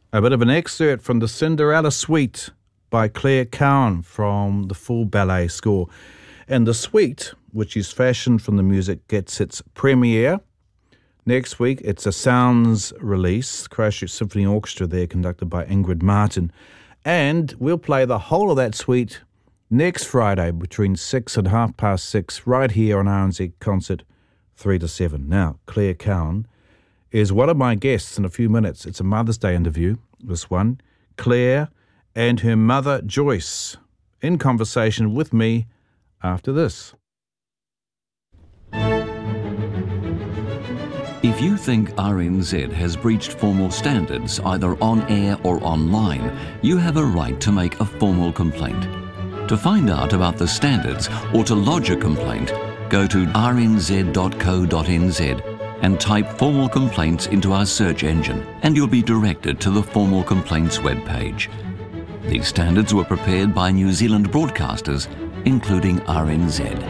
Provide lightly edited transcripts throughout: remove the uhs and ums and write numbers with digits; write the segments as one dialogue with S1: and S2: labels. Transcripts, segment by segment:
S1: A bit of an excerpt from the Cinderella Suite by Claire Cowan from the full ballet score. And the suite, which is fashioned from the music, gets its premiere next week. It's a sounds release, Christchurch Symphony Orchestra there, conducted by Ingrid Martin. And we'll play the whole of that suite next Friday between 6 and 6:30 right here on RNZ Concert 3 to 7. Now, Claire Cowan is one of my guests in a few minutes. It's a Mother's Day interview, this one. Claire and her mother, Joyce, in conversation with me after this.
S2: If you think RNZ has breached formal standards, either on air or online, you have a right to make a formal complaint. To find out about the standards or to lodge a complaint, go to rnz.co.nz and type formal complaints into our search engine, and you'll be directed to the formal complaints webpage. These standards were prepared by New Zealand broadcasters, including RNZ.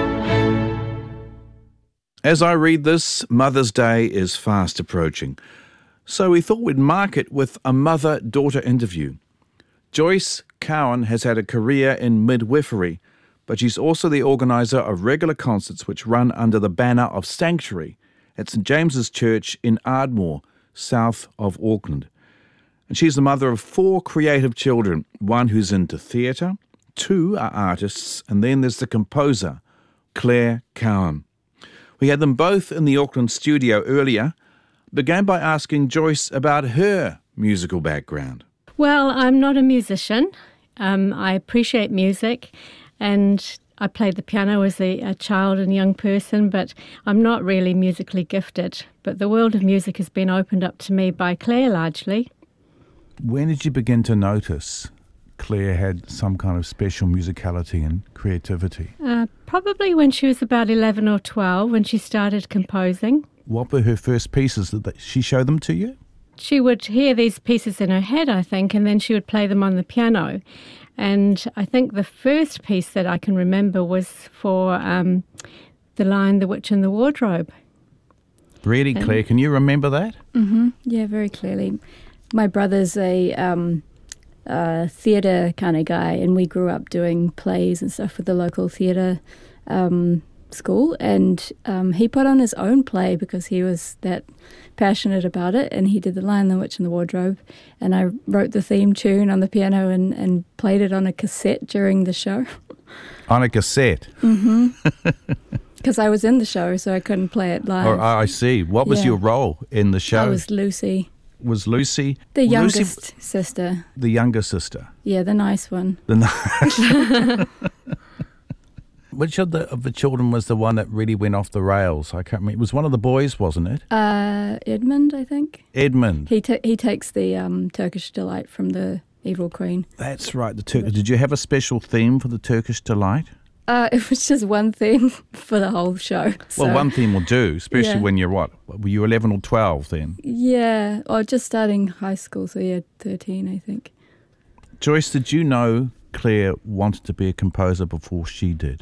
S1: As I read this, Mother's Day is fast approaching. So we thought we'd mark it with a mother-daughter interview. Joyce Cowan has had a career in midwifery, but she's also the organiser of regular concerts which run under the banner of Sanctuary at St James's Church in Ardmore, south of Auckland. And she's the mother of 4 creative children, one who's into theatre, 2 are artists, and then there's the composer, Claire Cowan. We had them both in the Auckland studio earlier, began by asking Joyce about her musical background.
S3: Well, I'm not a musician. I appreciate music, and I played the piano as a child and young person, but I'm not really musically gifted. But the world of music has been opened up to me by Claire largely.
S1: When did you begin to notice Claire had some kind of special musicality and creativity?
S3: Probably when she was about 11 or 12, when she started composing.
S1: What were her first pieces? Did she show them to you?
S3: She would hear these pieces in her head, I think, and then she would play them on the piano. And I think the first piece that I can remember was for the line "The Witch in the Wardrobe."
S1: Really, Claire, can you remember that?
S4: Mm-hmm. Yeah, very clearly. My brother's a theatre kind of guy, and we grew up doing plays and stuff with the local theatre school, and he put on his own play because he was that passionate about it, and he did The Lion, the Witch and the Wardrobe, and I wrote the theme tune on the piano and played it on a cassette during the show.
S1: On a cassette?
S4: Mm-hmm. Because I was in the show, so I couldn't play it live.
S1: Oh, I see. What was your role in the show?
S4: I was Lucy.
S1: Was Lucy...
S4: The youngest sister.
S1: The younger sister?
S4: Yeah, the nice one.
S1: Which of the children was the one that really went off the rails? I can't remember. It was one of the boys, wasn't it?
S4: Edmund, I think.
S1: Edmund.
S4: He takes the Turkish Delight from the Evil Queen.
S1: That's right. Did you have a special theme for the Turkish Delight?
S4: It was just one theme for the whole show. So.
S1: Well, one theme will do, especially when you're what? Were you 11 or 12 then?
S4: Yeah, or just starting high school, so 13, I think.
S1: Joyce, did you know Claire wanted to be a composer before she did?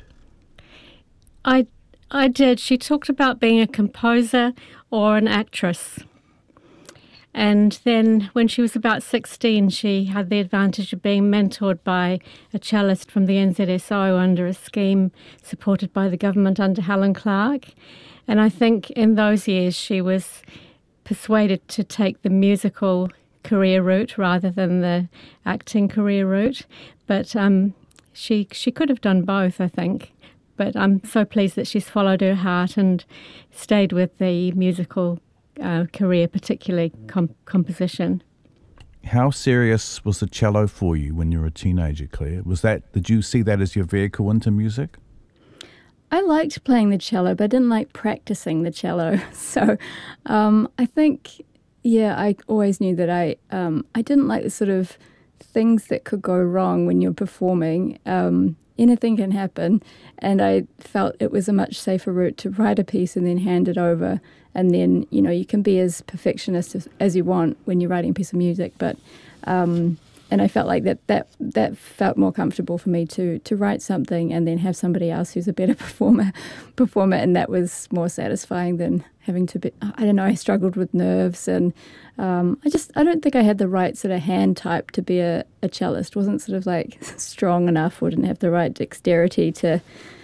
S3: I did. She talked about being a composer or an actress. And then when she was about 16, she had the advantage of being mentored by a cellist from the NZSO under a scheme supported by the government under Helen Clark. And I think in those years she was persuaded to take the musical career route rather than the acting career route. But she could have done both, I think. But I'm so pleased that she's followed her heart and stayed with the musical career, particularly composition.
S1: How serious was the cello for you when you were a teenager, Claire? Did you see that as your vehicle into music?
S4: I liked playing the cello, but I didn't like practicing the cello. So I think, I always knew that I didn't like the sort of things that could go wrong when you're performing. Anything can happen, and I felt it was a much safer route to write a piece and then hand it over, and then, you can be as perfectionist as you want when you're writing a piece of music, but I felt like that felt more comfortable for me to write something and then have somebody else who's a better performer, and that was more satisfying than having to be. I don't know. I struggled with nerves, and I don't think I had the right sort of hand type to be a cellist. Wasn't sort of like strong enough, or didn't have the right dexterity to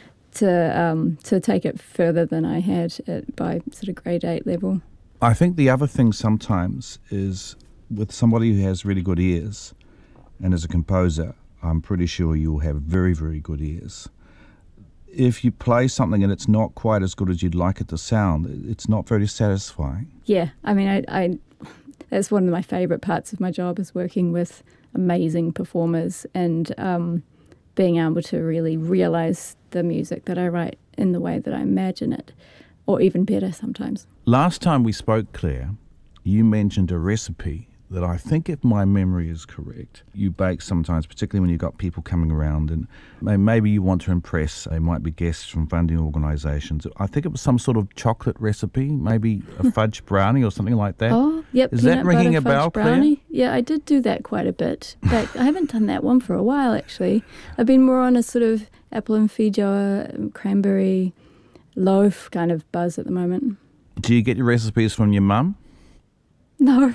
S4: take it further than I had by sort of grade 8 level.
S1: I think the other thing sometimes is with somebody who has really good ears, and as a composer, I'm pretty sure you'll have very, very good ears. If you play something and it's not quite as good as you'd like it to sound, it's not very satisfying.
S4: Yeah, I mean, I that's one of my favourite parts of my job, is working with amazing performers and being able to really realise the music that I write in the way that I imagine it, or even better sometimes. Last
S1: time we spoke, Claire, you mentioned a recipe that I think, if my memory is correct, you bake sometimes, particularly when you've got people coming around and maybe you want to impress. They might be guests from funding organisations. I think it was some sort of chocolate recipe, maybe a fudge brownie or something like that.
S4: Oh, yep.
S1: Is that ringing a bell, Claire?
S4: Yeah, I did do that quite a bit. But I haven't done that one for a while, actually. I've been more on a sort of apple and feijoa, cranberry loaf kind of buzz at the moment.
S1: Do you get your recipes from your mum?
S4: No.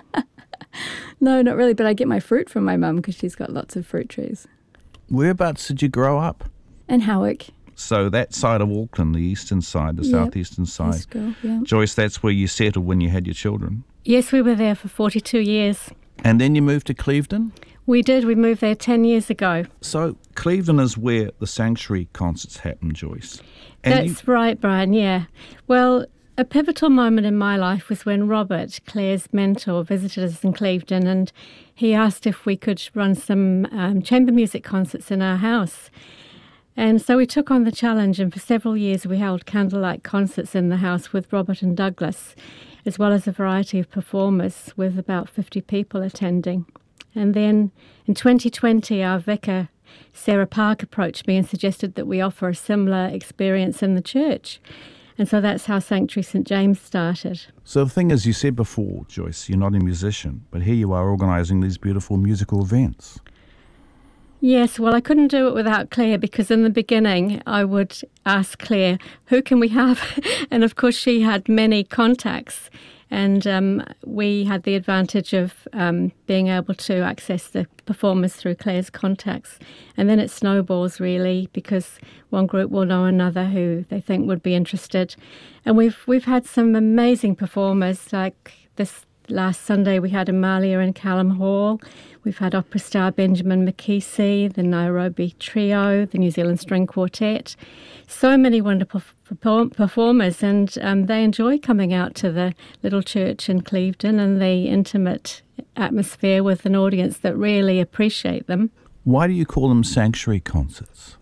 S4: No, not really, but I get my fruit from my mum because she's got lots of fruit trees.
S1: Whereabouts did you grow up?
S4: In Howick.
S1: So that side of Auckland, the eastern side, the southeastern side.
S4: East Girl, yeah.
S1: Joyce, that's where you settled when you had your children?
S3: Yes, we were there for 42 years.
S1: And then you moved to Clevedon?
S3: We did. We moved there 10 years ago.
S1: So Clevedon is where the Sanctuary concerts happen, Joyce.
S3: And that's right, Brian, yeah. Well, a pivotal moment in my life was when Robert, Claire's mentor, visited us in Clevedon, and he asked if we could run some chamber music concerts in our house. And so we took on the challenge, and for several years we held candlelight concerts in the house with Robert and Douglas, as well as a variety of performers with about 50 people attending. And then in 2020, our vicar, Sarah Park, approached me and suggested that we offer a similar experience in the church. And so that's how Sanctuary St James started.
S1: So the thing is, you said before, Joyce, you're not a musician, but here you are organising these beautiful musical events.
S3: Yes, well, I couldn't do it without Claire, because in the beginning I would ask Claire, who can we have? And of course she had many contacts, and we had the advantage of being able to access the performers through Claire's contacts. And then it snowballs, really, because one group will know another who they think would be interested. And we've had some amazing performers, like this last Sunday we had Amalia in Callum Hall. We've had opera star Benjamin McKesey, the Nairobi Trio, the New Zealand String Quartet. So many wonderful performers, and they enjoy coming out to the little church in Clevedon and the intimate atmosphere with an audience that really appreciate them.
S1: Why do you call them sanctuary concerts?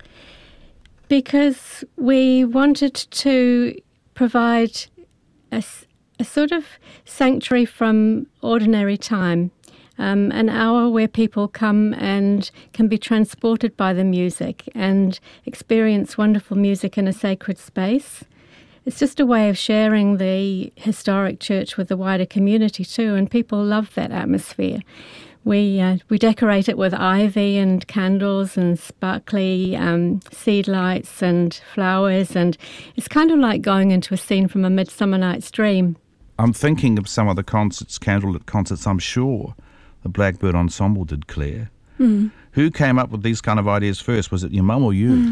S3: Because we wanted to provide a sort of sanctuary from ordinary time, an hour where people come and can be transported by the music and experience wonderful music in a sacred space. It's just a way of sharing the historic church with the wider community too, and people love that atmosphere. We decorate it with ivy and candles and sparkly seed lights and flowers, and it's kind of like going into a scene from A Midsummer Night's Dream.
S1: I'm thinking of some of the concerts, candlelit concerts, I'm sure the Blackbird Ensemble did, Claire.
S4: Mm.
S1: Who came up with these kind of ideas first? Was it your mum or you?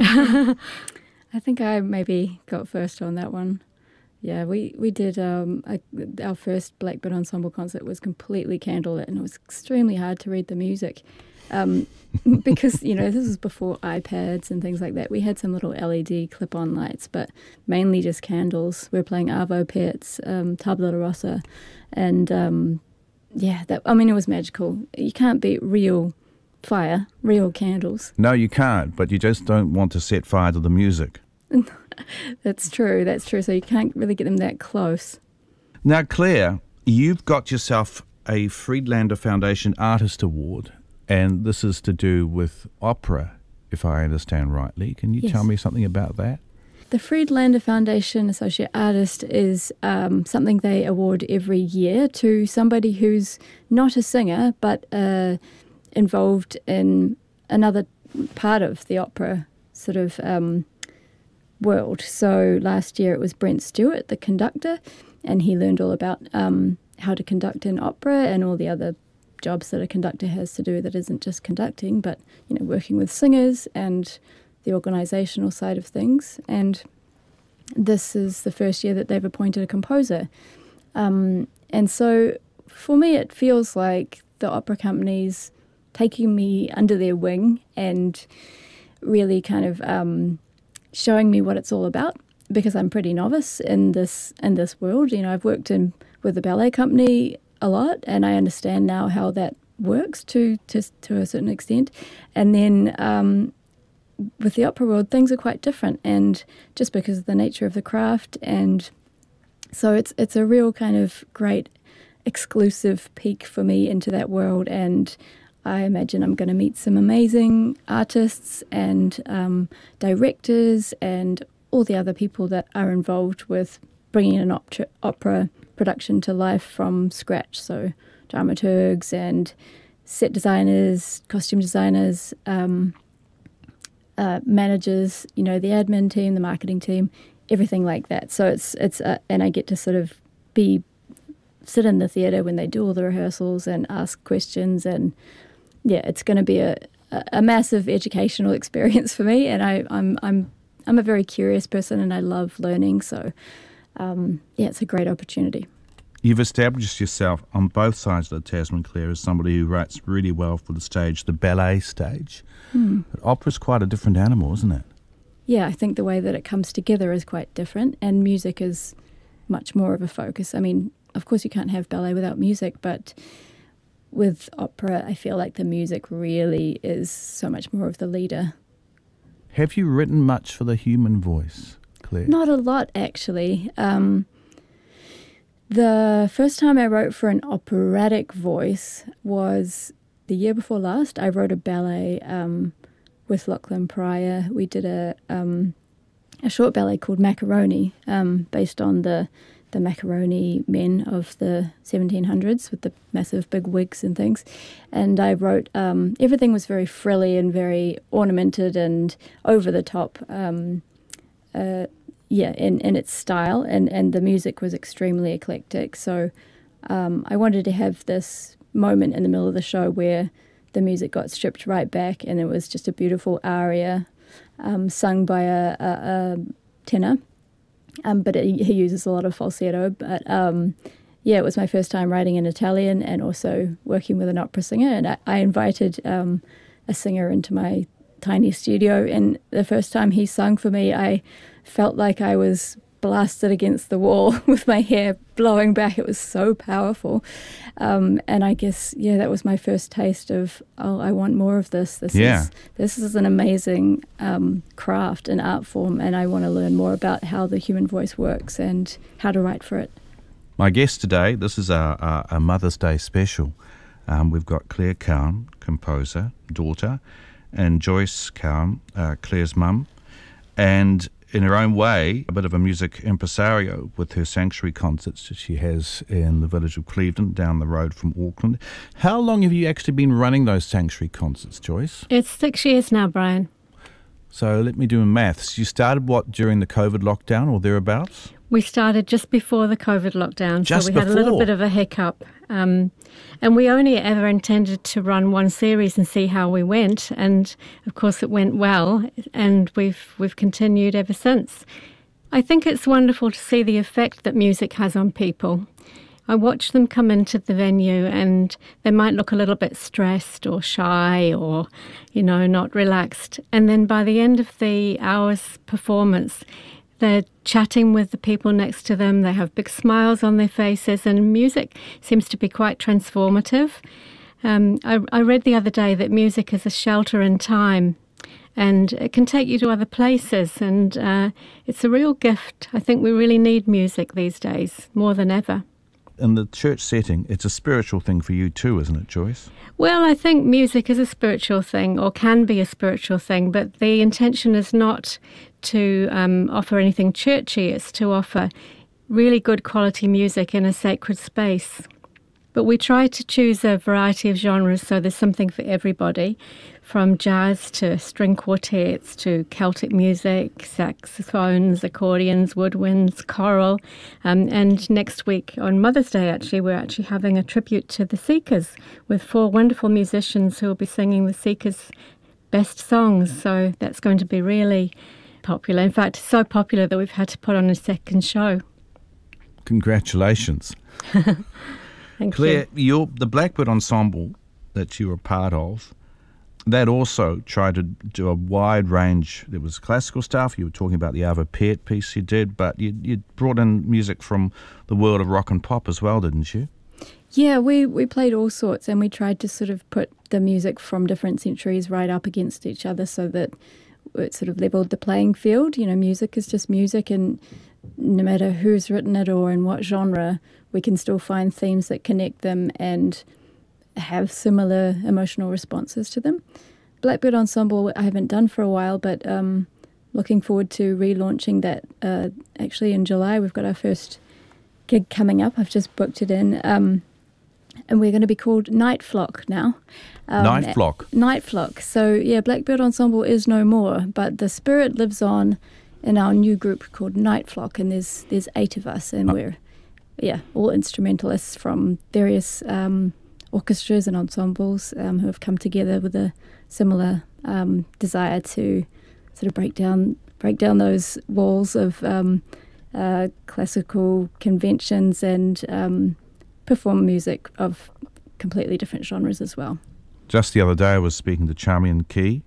S4: I think I maybe got first on that one. Yeah, we did our first Blackbird Ensemble concert was completely candlelit, and it was extremely hard to read the music because, this was before iPads and things like that. We had some little LED clip-on lights, but mainly just candles. We were playing Arvo Pärt, Tabula Rasa, and it was magical. You can't beat real fire, real candles.
S1: No, you can't, but you just don't want to set fire to the music.
S4: That's true. So you can't really get them that close.
S1: Now, Claire, you've got yourself a Friedlander Foundation Artist Award, and this is to do with opera, if I understand rightly. Can you tell me something about that?
S4: The Friedlander Foundation Associate Artist is something they award every year to somebody who's not a singer, but an involved in another part of the opera sort of world. So last year it was Brent Stewart, the conductor, and he learned all about how to conduct an opera and all the other jobs that a conductor has to do that isn't just conducting, but working with singers and the organisational side of things. And this is the first year that they've appointed a composer. And so for me, it feels like the opera company's taking me under their wing and really kind of showing me what it's all about, because I'm pretty novice in this world. I've worked with the ballet company a lot, and I understand now how that works to a certain extent. And then with the opera world, things are quite different, and just because of the nature of the craft. And so it's a real kind of great exclusive peek for me into that world, and I imagine I'm going to meet some amazing artists and directors and all the other people that are involved with bringing an opera production to life from scratch. So dramaturgs and set designers, costume designers, managers, the admin team, the marketing team, everything like that. So it's and I get to sort of sit in the theatre when they do all the rehearsals and ask questions, and it's going to be a massive educational experience for me. And I'm a very curious person, and I love learning. So it's a great opportunity.
S1: You've established yourself on both sides of the Tasman, Claire, as somebody who writes really well for the stage, the ballet stage. But opera's quite a different animal, isn't it?
S4: Yeah, I think the way that it comes together is quite different, and music is much more of a focus. I mean, of course you can't have ballet without music, but with opera, I feel like the music really is so much more of the leader.
S1: Have you written much for the human voice, Claire?
S4: Not a lot, actually. The first time I wrote for an operatic voice was the year before last. I wrote a ballet with Lachlan Pryor. We did a short ballet called Macaroni, based on the macaroni men of the 1700s with the massive big wigs and things. And I wrote, everything was very frilly and very ornamented and over the top, in its style, and the music was extremely eclectic. So I wanted to have this moment in the middle of the show where the music got stripped right back and it was just a beautiful aria sung by a tenor. But he uses a lot of falsetto. But it was my first time writing in Italian and also working with an opera singer. And I invited a singer into my tiny studio. And the first time he sung for me, I felt like I was blasted against the wall with my hair blowing back. It was so powerful. And I guess, that was my first taste of, I want more of this. This is an amazing craft and art form, and I want to learn more about how the human voice works and how to write for it.
S1: My guest today, this is our Mother's Day special. We've got Claire Cowan, composer, daughter, and Joyce Cowan, Claire's mum, and in her own way, a bit of a music impresario with her sanctuary concerts that she has in the village of Clevedon, down the road from Auckland. How long have you actually been running those sanctuary concerts, Joyce?
S3: It's 6 years now, Brian.
S1: So let me do maths. You started, during the COVID lockdown or thereabouts?
S3: We started just before the COVID lockdown,
S1: just
S3: so we had a little bit of a hiccup. And we only ever intended to run one series and see how we went. And, of course, it went well, and we've continued ever since. I think it's wonderful to see the effect that music has on people. I watch them come into the venue and they might look a little bit stressed or shy or, not relaxed. And then by the end of the hour's performance, they're chatting with the people next to them. They have big smiles on their faces, and music seems to be quite transformative. I read the other day that music is a shelter in time, and it can take you to other places, and it's a real gift. I think we really need music these days, more than ever.
S1: In the church setting, it's a spiritual thing for you too, isn't it, Joyce?
S3: Well, I think music is a spiritual thing, or can be a spiritual thing, but the intention is not to offer anything churchy. It's to offer really good quality music in a sacred space. But we try to choose a variety of genres, so there's something for everybody, from jazz to string quartets to Celtic music, saxophones, accordions, woodwinds, choral. And next week, on Mother's Day, actually, we're actually having a tribute to the Seekers with 4 wonderful musicians who will be singing the Seekers' best songs. So that's going to be really popular. In fact, so popular that we've had to put on a second show.
S1: Congratulations.
S3: Thank
S1: Claire,
S3: you.
S1: the Blackbird Ensemble that you were part of, that also tried to do a wide range. There was classical stuff. You were talking about the Ava Peart piece you did, but you brought in music from the world of rock and pop as well, didn't you?
S4: Yeah, we played all sorts, and we tried to sort of put the music from different centuries right up against each other so that it sort of leveled the playing field. You know, music is just music, and no matter who's written it or in what genre, we can still find themes that connect them and have similar emotional responses to them. Blackbird Ensemble I haven't done for a while, but looking forward to relaunching that actually in July. We've got our first gig coming up. I've just booked it in. And we're going to be called Night Flock now.
S1: Night Flock?
S4: Night Flock. So, yeah, Blackbird Ensemble is no more, but the spirit lives on in our new group called Night Flock, and there's 8 of us, and we're all instrumentalists from various orchestras and ensembles who have come together with a similar desire to sort of break down those walls of classical conventions and perform music of completely different genres as well.
S1: Just the other day I was speaking to Charmian Kay,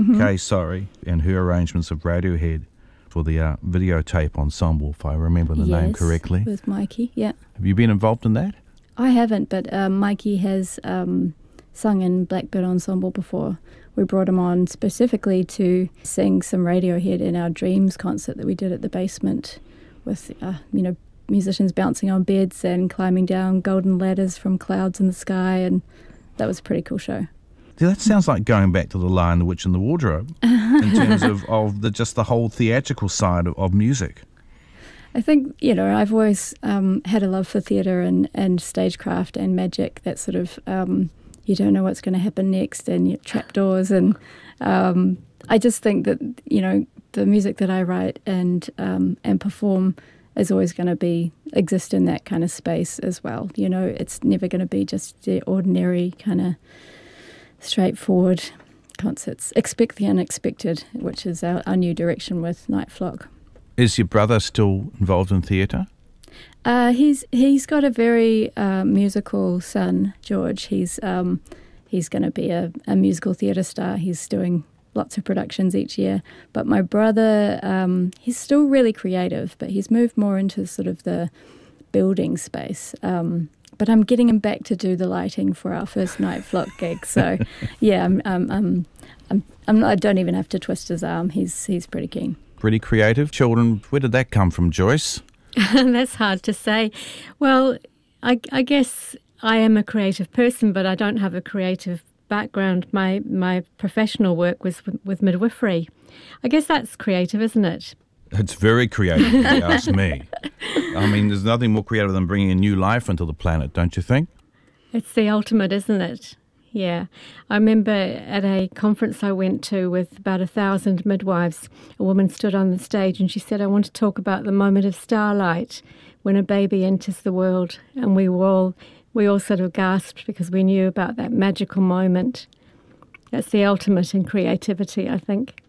S1: and her arrangements of Radiohead for the videotape ensemble, if I remember the name correctly.
S4: With Mikey, yeah.
S1: Have you been involved in that?
S4: I haven't, but Mikey has sung in Blackbird Ensemble before. We brought him on specifically to sing some Radiohead in our Dreams concert that we did at the basement with, musicians bouncing on beds and climbing down golden ladders from clouds in the sky, and that was a pretty cool show.
S1: Yeah, that sounds like going back to The Lion, the Witch and the Wardrobe in terms of the whole theatrical side of music.
S4: I think, I've always had a love for theatre and stagecraft and magic, that sort of, you don't know what's going to happen next, and trapdoors, and I just think that, the music that I write and perform is always going to exist in that kind of space as well. It's never going to be just the ordinary kind of straightforward concerts. Expect the unexpected, which is our new direction with Night Flock.
S1: Is your brother still involved in theatre?
S4: He's got a very musical son, George. He's going to be a musical theatre star. He's doing lots of productions each year. But my brother, he's still really creative, but he's moved more into sort of the building space. But I'm getting him back to do the lighting for our first Night Flock gig. So, yeah, I don't even have to twist his arm. He's pretty keen.
S1: Pretty creative. Children, where did that come from, Joyce?
S3: That's hard to say. Well, I guess I am a creative person, but I don't have a creative background. My professional work was with midwifery. I guess that's creative, isn't it?
S1: It's very creative, if you ask me. I mean, there's nothing more creative than bringing a new life into the planet, don't you think?
S3: It's the ultimate, isn't it? Yeah. I remember at a conference I went to with about 1,000 midwives, a woman stood on the stage and she said, I want to talk about the moment of starlight when a baby enters the world. And we all sort of gasped because we knew about that magical moment. That's the ultimate in creativity, I think.